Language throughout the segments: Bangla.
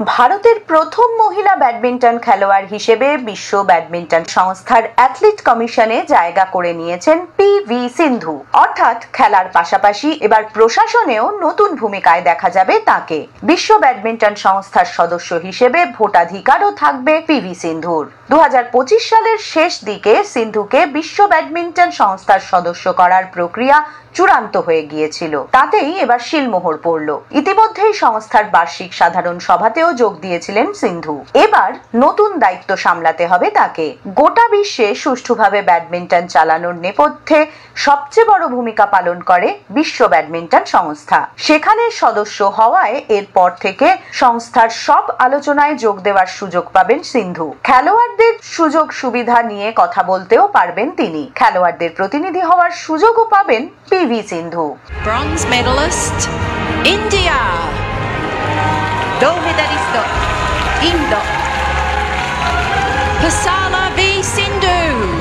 ভারতের প্রথম মহিলা ব্যাডমিন্টন খেলোয়াড় হিসেবে বিশ্ব ব্যাডমিন্টন সংস্থার অ্যাথলিট কমিশনে জায়গা করে নিয়েছেন পি.ভি. সিন্ধু। অর্থাৎ খেলার পাশাপাশি এবার প্রশাসনেও নতুন ভূমিকায় দেখা যাবে তাকে। বিশ্ব ব্যাডমিন্টন সংস্থার সদস্য হিসেবে ভোটাধিকারও থাকবে পি.ভি. সিন্ধুর। 2025 সালের শেষ দিকে সিন্ধুকে বিশ্ব ব্যাডমিন্টন সংস্থার সদস্য করার প্রক্রিয়া চূড়ান্ত হয়ে গিয়েছিল। তাতেই এবার শিলমোহর পড়ল। ইতিমধ্যেই সংস্থার বার্ষিক সাধারণ সভাতেও যোগ দিয়েছিলেন সিন্ধু। এবার নতুন দায়িত্ব সামলাতে হবে তাকে। গোটা বিশ্বে সুষ্ঠুভাবে ব্যাডমিন্টন চালানোর নেপথ্যে সবচেয়ে বড় ভূমিকা পালন করে বিশ্ব ব্যাডমিন্টন সংস্থা। সেখানে সদস্য হওয়ায় এরপর থেকে সংস্থার সব আলোচনায় যোগ দেওয়ার সুযোগ পাবেন সিন্ধু। খেলোয়াড়দের সুযোগ সুবিধা নিয়ে কথা বলতেও পারবেন তিনি। খেলোয়াড়দের প্রতিনিধি হওয়ার সুযোগও পাবেন পি.ভি. সিন্ধু। Bronze medalist India, gold medalist Indo, Pasala v Sindhu।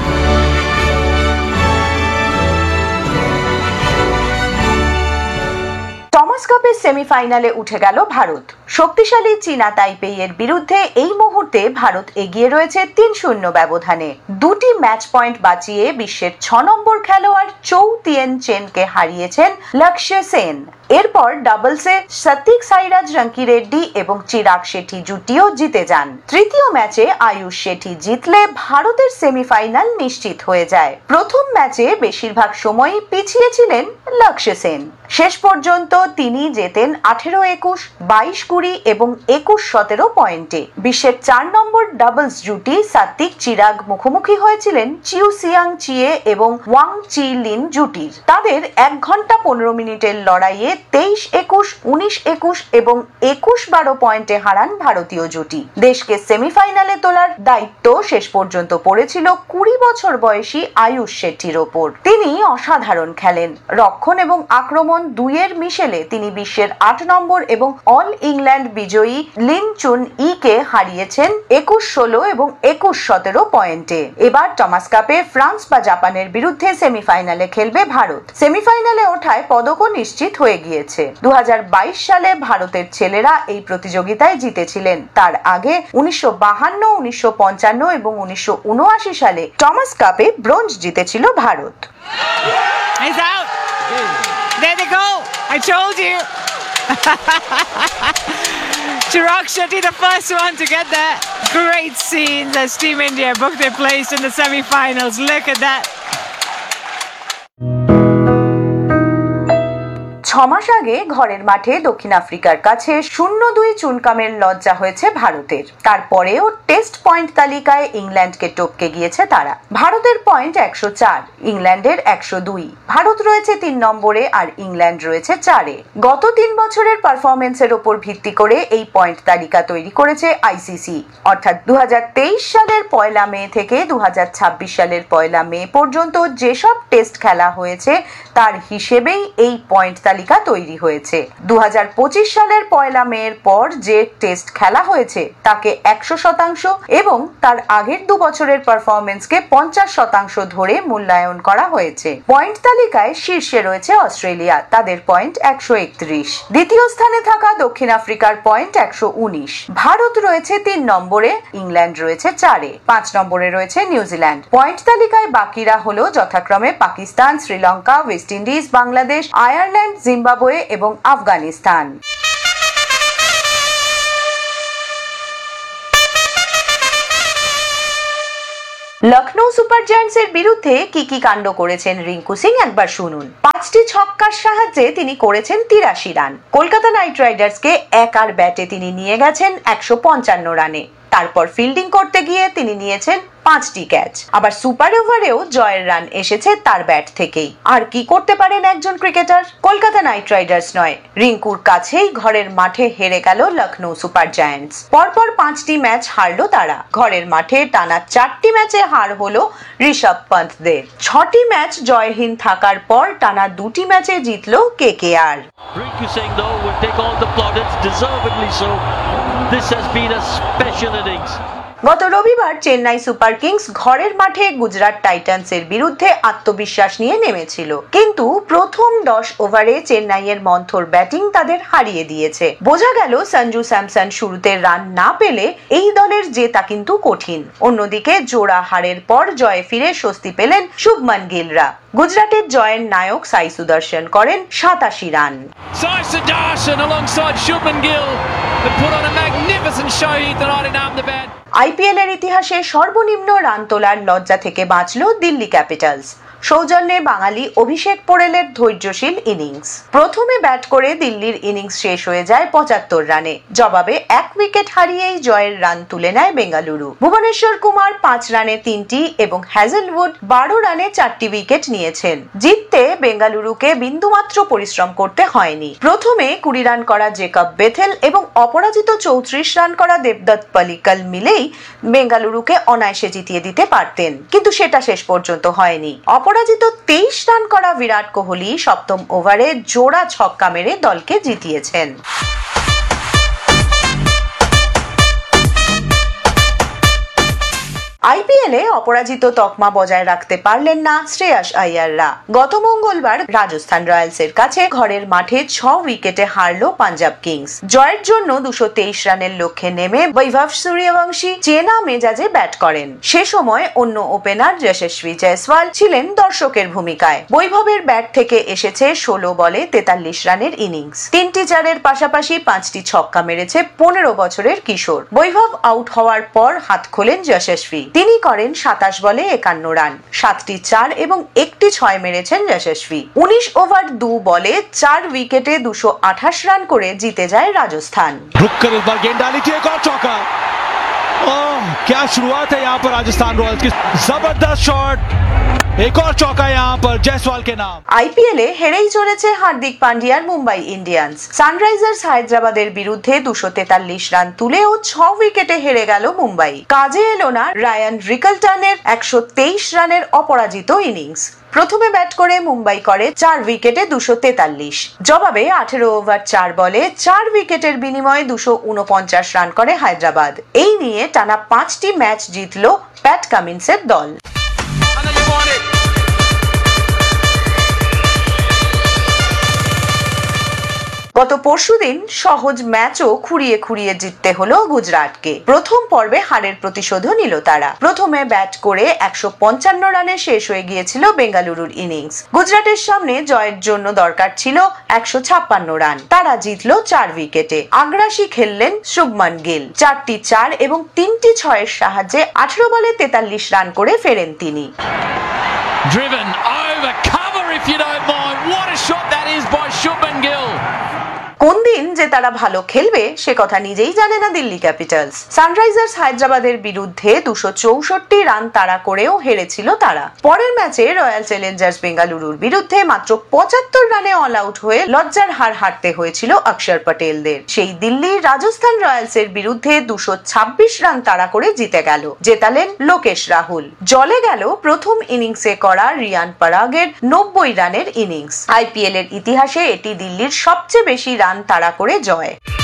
Thomas কাপের সেমিফাইনালে উঠে গেল ভারত। শক্তিশালী চীনা তাইপেইয়ের বিরুদ্ধে এই মুহূর্তে ভারত এগিয়ে রয়েছে 3-0 ব্যবধানে। দুটি ম্যাচ পয়েন্ট বাঁচিয়ে বিশ্বের 6 নম্বর খেলোয়াড় চৌ তিয়ান চেনকে হারিয়েছেন লক্ষ্য সেন। এরপর ডাবলসে সাত্বিক সাইরাজ রঙ্কিরেড্ডি এবং চিরাগ শেঠি জুটিও জিতে যান। তৃতীয় ম্যাচে আয়ুষ শেঠি জিতলে ভারতের সেমিফাইনাল নিশ্চিত হয়ে যায়। প্রথম ম্যাচে বেশিরভাগ সময়ই পিছিয়ে ছিলেন লক্ষ্য সেন। শেষ পর্যন্ত তিনি জেতেন 18-21, 22-20 এবং 21-17 পয়েন্টে। বিশ্বের 4 নম্বর ডাবলস জুটি সাত্বিক চিরাগ মুখোমুখি হয়েছিলেন চিউ সিয়াং চিয়ে এবং ওয়াং চি লিন জুটির। তাদের 1 ঘন্টা 15 মিনিটের লড়াইয়ে 23-21, 19-21 এবং 21-12 পয়েন্টে হারান ভারতীয় জুটি। দেশকে সেমিফাইনালে তোলার দায়িত্ব শেষ পর্যন্ত পড়েছিল 20 বছর বয়সী আয়ুষ শেঠির ওপর। তিনি অসাধারণ খেলেন। রক্ষণ এবং আক্রমণ দুইয়ের মিশেলে তিনি বিশ্বের 8 নম্বর এবং অল ইংল্যান্ড বিজয়ী লিন চুন ইকে হারিয়েছেন 21-16 এবং 21-17 পয়েন্টে। এবার টমাস কাপে ফ্রান্স বা জাপানের বিরুদ্ধে সেমিফাইনালে খেলবে ভারত। সেমিফাইনালে ওঠায় পদকও নিশ্চিত হয়ে গিয়েছে। 2022 সালে ভারতের ছেলেরা এই প্রতিযোগিতায় জিতেছিলেন। তার আগে 1952, 1955 এবং 1979 সালে টমাস কাপে ব্রোঞ্জ জিতেছিল Bharat. There they go. I told you. Chirag Shetty, the first one to get that. Great scenes as Team India booked their place in the semi-finals. Look at that. 6 মাস আগে ঘরের মাঠে দক্ষিণ আফ্রিকার কাছে 0-2 চুনকামের লজ্জা হয়েছে ভারতের। তারপরেও টেস্ট পয়েন্ট তালিকায় ইংল্যান্ডকে টপকে গিয়েছে তারা। ভারতের পয়েন্ট 104, ইংল্যান্ডের 102। ভারত রয়েছে 3 নম্বরে আর ইংল্যান্ড রয়েছে 4-এ। গত 3 বছরের পারফরমেন্সের উপর ভিত্তি করে এই পয়েন্ট তালিকা তৈরি করেছে আইসিসি। অর্থাৎ 2023 সালের 1 মে থেকে 2026 সালের 1 মে পর্যন্ত যেসব টেস্ট খেলা হয়েছে তার হিসেবেই এই পয়েন্ট তালিকা তৈরি হয়েছে। 2025 সালের 1 মের পর যে টেস্ট খেলা হয়েছে তাকে 100% এবং তার আগের 2 বছরের পারফরমেন্সকে 50% ধরে মূল্যায়ন করা হয়েছে। পয়েন্ট তালিকায় শীর্ষে রয়েছে অস্ট্রেলিয়া, তাদের পয়েন্ট 131। দ্বিতীয় স্থানে থাকা দক্ষিণ আফ্রিকার পয়েন্ট 119। ভারত রয়েছে 3 নম্বরে, ইংল্যান্ড রয়েছে 4-এ, 5 নম্বরে রয়েছে নিউজিল্যান্ড। পয়েন্ট তালিকায় বাকিরা হলো যথাক্রমে Pakistan, Sri Lanka, West Indies, Bangladesh, Ireland, Zimbabwe এবং আফগানিস্তান। লখনৌ সুপার জায়ান্টসের বিরুদ্ধে কি কাণ্ড করেছেন রিঙ্কু সিং একবার শুনুন। 5টি ছক্কার সাহায্যে তিনি করেছেন 83 রান। কলকাতা নাইট রাইডার্সকে একার ব্যাটে তিনি নিয়ে গেছেন 155 রানে। তারপর ফিল্ডিং করতে গিয়ে তিনি নিয়েছেন 5টি ক্যাচ। আবার সুপার ওভারেও জয়ের রান এসেছে তার ব্যাট থেকেই। আর কি করতে পারেন একজন ক্রিকেটার? কলকাতা নাইট রাইডার্স নয়, রিঙ্কুর কাছেই ঘরের মাঠে হেরে গেল লখনৌ সুপার জায়ান্টস। পরপর 5টি ম্যাচ হারলো তারা। ঘরের মাঠে টানা 4টি ম্যাচে হার হলো ঋষভ পন্থদের। 6টি ম্যাচ জয়হীন থাকার পর টানা 2টি ম্যাচে জিতলো KKR. Rinku Singh though will take all the plaudits, deservedly so. This has been a special innings. গত রবিবার চেন্নাই সুপার পাঞ্জাব কিংস ঘরের মাঠে গুজরাট টাইটান্সের বিরুদ্ধে আত্মবিশ্বাস নিয়ে নেমেছিল, কিন্তু প্রথম 10 ওভারে চেন্নাইয়ের মন্থর ব্যাটিং তাদের হারিয়ে দিয়েছে। বোঝা গেল সঞ্জু স্যামসন শুরুতে রান না পেলে এই দলের জেতা কিন্তু কঠিন। অন্যদিকে জোড়া হারের পর জয়ে ফিরে স্বস্তি পেলেন শুভমান গিলরা। গুজরাটের জয়ের নায়ক সাই সুদর্শন করেন 87 run. Sai Sudarshan alongside Shubman Gill have put on a magnificent show here tonight in Ahmedabad. IPL এর ইতিহাসে সর্বনিম্ন রান তোলার লজ্জা থেকে বাঁচল দিল্লি ক্যাপিটালস। সৌজন্যে বাঙালি অভিষেক পোরেলের ধৈর্যশীল ইনিংস। প্রথমে ব্যাট করে দিল্লির ইনিংস শেষ হয়ে যায় 75 রানে। জবাবে 1 উইকেট হারিয়েই জয়ের রান তুলে নেয় বেঙ্গালুরু। ভুবনেশ্বর কুমার 5 রানে 3টি এবং হ্যাজেলউড 12 রানে 4টি উইকেট নিয়েছেন। জিততে বেঙ্গালুরুকে বিন্দুমাত্র পরিশ্রম করতে হয়নি। প্রথমে 20 রান করা জেকব বেথেল এবং অপরাজিত 34 রান করা দেবদত্ত পলিক্কল মিলেই বেঙ্গালুরুকে অনায়াসে জিতিয়ে দিতে পারতেন, কিন্তু সেটা শেষ পর্যন্ত হয়নি। অপরাজিত 23 রান করা বিরাট কোহলি সপ্তম ওভারে জোড়া ছক্কা মেরে দলকে জিতিয়েছেন। আইপিএলে অপরাজিত তকমা বজায় রাখতে পারলেন না শ্রেয়াস আইয়াররা। গত মঙ্গলবার রাজস্থান রয়্যালসের কাছে ঘরের মাঠে 6 উইকেটে হারল পাঞ্জাব কিংস। জয়ের জন্য 223 রানের লক্ষ্যে নেমে বৈভব সূর্যবংশী চেনা মেজাজে ব্যাট করেন। সে সময় অন্য ওপেনার যশস্বী জয়সওয়াল ছিলেন দর্শকের ভূমিকায়। বৈভবের ব্যাট থেকে এসেছে 16 বলে 43 রানের ইনিংস। 3টি চারের পাশাপাশি 5টি ছক্কা মেরেছে 15 বছরের কিশোর। বৈভব আউট হওয়ার পর হাত খোলেন যশস্বী। তিনি করেন 27 বলে 51 রান, 7টি 4 এবং 1টি 6 মেরেছেন যশস্বী। 19 ওভার 2 বলে 4 উইকেটে 228 রান করে জিতে যায় রাজস্থান। रुक कर इस बार गेंद डाली थी, एक और चौका। ओह क्या शुरुआत है यहाँ पर राजस्थान रॉयल्स की, जबरदस्त शॉट, एक और चौका यहाँ पर जयसवाल के नाम। আইপিএলে হেরেই চলেছে হার্দিক পান্ডিয়ার মুম্বাই ইন্ডিয়ান্স। সানরাইজার্স হায়দ্রাবাদের বিরুদ্ধে 243 রান তুলেও 6 উইকেটে হেরে গেল মুম্বাই। কাজে এলো না রায়ান রিকলটনের 123 রানের অপরাজিত ইনিংস। প্রথমে ব্যাট করে মুম্বাই করে 4 উইকেটে 243। জবাবে 18 ওভার 4 বলে 4 উইকেটের বিনিময়ে 249 রান করে হায়দ্রাবাদ। এই নিয়ে টানা 5টি ম্যাচ জিতল প্যাট কামিন্সের দল। গত পরশুদিন সহজ ম্যাচও খুঁড়িয়ে খুঁড়িয়ে জিততে হলো গুজরাটকে। প্রথম পর্বে হারের প্রতিশোধ নিল তারা। প্রথমে ব্যাট করে 155 রানে শেষ হয়ে গিয়েছিল বেঙ্গালুরুর ইনিংস। গুজরাটের সামনে জয়ের জন্য দরকার ছিল 156 রান। তারা জিতল 4 উইকেটে। আগ্রাসী খেললেন শুভমান গিল। 4টি 4 এবং 3টি 6 এর সাহায্যে 18 বলে 43 রান করে ফেরেন তিনি। Driven over cover, if you don't mind. What a shot that is by Shubman Gill. কোন দিন যে তারা ভালো খেলবে সে কথা নিজেই জানে না দিল্লি ক্যাপিটালস। সানরাইজার্স হায়দ্রাবাদের বিরুদ্ধে 264 রান তাড়া করেও হেরেছিল তারা। পরের ম্যাচে রয়্যাল চ্যালেঞ্জার্স বেঙ্গালুরুর বিরুদ্ধে মাত্র 75 রানে অল আউট হয়ে লজ্জার হার হারতে হয়েছিল অক্ষর পটেলদের। সেই দিল্লি রাজস্থান রয়্যালসের বিরুদ্ধে 226 রান তাড়া করে জিতে গেল। জেতালেন লোকেশ রাহুল। জলে গেল প্রথম ইনিংসে করা রিয়ান পরাগের 90 রানের ইনিংস। আইপিএল এর ইতিহাসে এটি দিল্লির সবচেয়ে বেশি রান তাড়া করে জয়।